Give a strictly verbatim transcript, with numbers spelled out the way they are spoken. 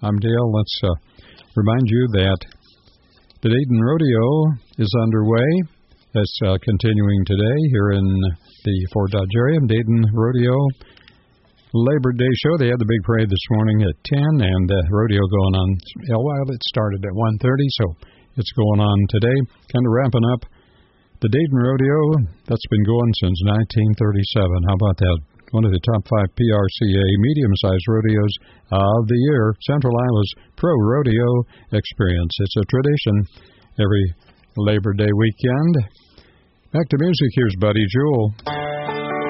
I'm Dale. Let's uh, remind you that the Dayton Rodeo is underway. That's uh, continuing today here in the Fort Dodge area. Dayton Rodeo Labor Day show. They had the big parade this morning at ten, and the rodeo going on. Well, it started at one thirty, so it's going on today. Kind of wrapping up the Dayton Rodeo that's been going since nineteen thirty-seven. How about that? One of the top five P R C A medium-sized rodeos of the year, Central Iowa's Pro Rodeo Experience. It's a tradition every Labor Day weekend. Back to music. Here's Buddy Jewell.